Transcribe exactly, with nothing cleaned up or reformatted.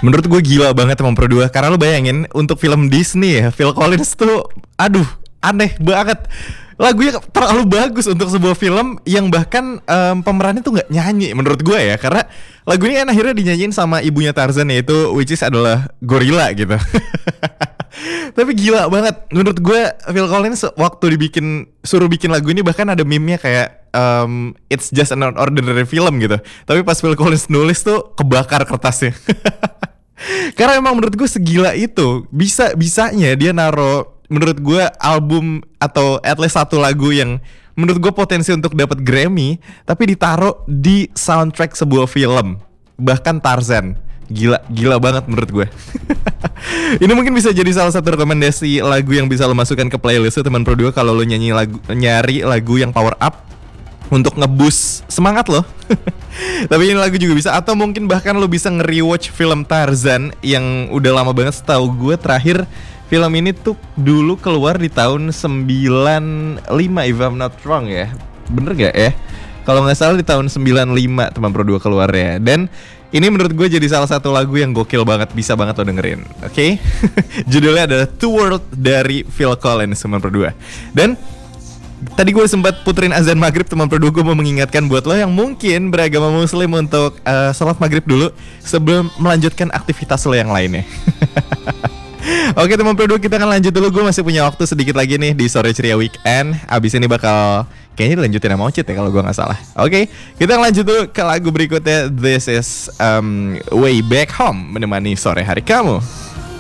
Menurut gue gila banget emang Pro dua. Karena lo bayangin untuk film Disney ya, Phil Collins tuh aduh aneh banget. Lagunya terlalu bagus untuk sebuah film yang bahkan em, pemerannya tuh nggak nyanyi menurut gue ya. Karena lagu ini kan akhirnya dinyanyiin sama ibunya Tarzan, yaitu which is adalah gorila gitu. Tapi gila banget menurut gue, Phil Collins waktu dibikin suruh bikin lagu ini bahkan ada meme-nya kayak um, it's just an ordinary film gitu. Tapi pas Phil Collins nulis tuh kebakar kertasnya. Karena emang menurut gue segila itu, bisa bisanya dia naro menurut gue album atau at least satu lagu yang menurut gue potensi untuk dapat Grammy, tapi ditaruh di soundtrack sebuah film, bahkan Tarzan. Gila, gila banget menurut gue. Ini mungkin bisa jadi salah satu rekomendasi lagu yang bisa lo masukkan ke playlist lo, teman Pro dua, kalau lo nyanyi lagu, nyari lagu yang power up untuk nge-boost semangat lo. Tapi ini lagu juga bisa, atau mungkin bahkan lo bisa nge-rewatch film Tarzan yang udah lama banget. Setahu gue terakhir film ini tuh dulu keluar di tahun sembilan lima if I'm not wrong ya. Bener gak ya? Kalau gak salah di tahun sembilan lima teman Pro dua keluarnya. Dan ini menurut gue jadi salah satu lagu yang gokil banget, bisa banget lo dengerin. Oke? Okay? Judulnya adalah Two World dari Phil Collins teman Pro dua. Dan tadi gue sempat puterin azan maghrib teman Pro dua. Gue mau mengingatkan buat lo yang mungkin beragama muslim untuk uh, sholat maghrib dulu sebelum melanjutkan aktivitas lo yang lainnya. Oke teman Pro dua, kita akan lanjut dulu. Gue masih punya waktu sedikit lagi nih di Sore Ceria Weekend. Abis ini bakal kayaknya dilanjutin sama Ocit ya kalau gue gak salah. Oke, kita lanjut dulu ke lagu berikutnya. This is um, Way Back Home menemani sore hari kamu.